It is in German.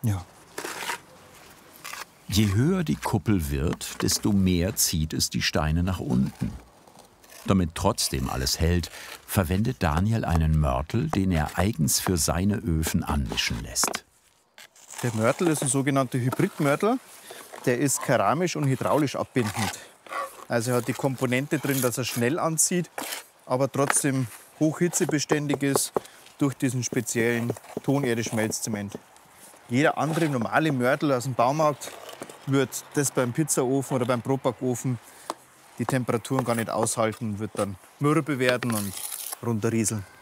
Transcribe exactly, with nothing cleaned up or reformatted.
Ja. Je höher die Kuppel wird, desto mehr zieht es die Steine nach unten. Damit trotzdem alles hält, verwendet Daniel einen Mörtel, den er eigens für seine Öfen anmischen lässt. Der Mörtel ist ein sogenannter Hybridmörtel. Der ist keramisch und hydraulisch abbindend. Also er hat die Komponente drin, dass er schnell anzieht, aber trotzdem hochhitzebeständig ist durch diesen speziellen Tonerde-Schmelzzement. Jeder andere normale Mörtel aus dem Baumarkt wird das beim Pizzaofen oder beim Brotbackofen die Temperaturen gar nicht aushalten, wird dann mürbe werden und runterrieseln.